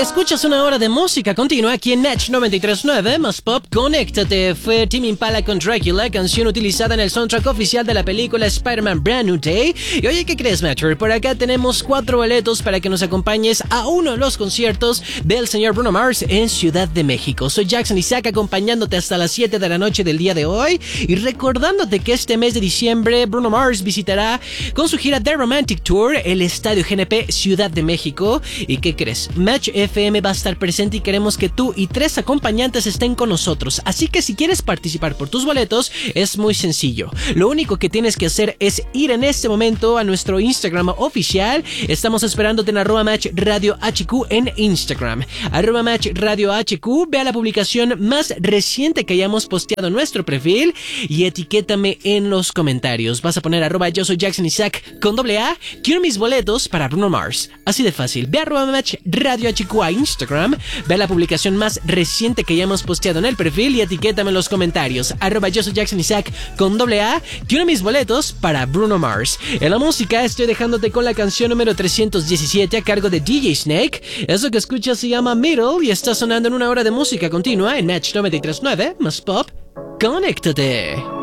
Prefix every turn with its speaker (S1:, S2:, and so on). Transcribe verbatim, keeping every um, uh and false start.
S1: Escuchas una hora de música continua aquí en Natch noventa y tres punto nueve, más pop, conéctate. Fue Tame Impala con Dracula, canción utilizada en el soundtrack oficial de la película Spider-Man Brand New Day. Y oye, ¿qué crees, Matcher? Por acá tenemos cuatro boletos para que nos acompañes a uno de los conciertos del señor Bruno Mars en Ciudad de México. Soy Jackson Isaac, acompañándote hasta las siete de la noche del día de hoy y recordándote que este mes de diciembre Bruno Mars visitará con su gira The Romantic Tour el Estadio G N P Ciudad de México. ¿Y qué crees? Match F M va a estar presente y queremos que tú y tres acompañantes estén con nosotros. Así que si quieres participar por tus boletos, es muy sencillo. Lo único que tienes que hacer es ir en este momento a nuestro Instagram oficial. Estamos esperándote en arroba Match Radio H Q en Instagram. Arroba Match Radio H Q. Ve a la publicación más reciente que hayamos posteado en nuestro perfil y etiquétame en los comentarios. Vas a poner arroba yo soy Jackson Isaac con doble A. Quiero mis boletos para Bruno Mars. Así de fácil. Ve a arroba Match Radio H Q a Instagram, ve la publicación más reciente que hayamos posteado en el perfil y etiquétame en los comentarios. Arroba yo soy Jackson Isaac con doble A. Quiero mis boletos para Bruno Mars. En la música estoy dejándote con la canción número trescientos diecisiete a cargo de D J Snake. Eso que escuchas se llama Middle y está sonando en una hora de música continua en Natch noventa y tres punto nueve, más pop. Conéctate.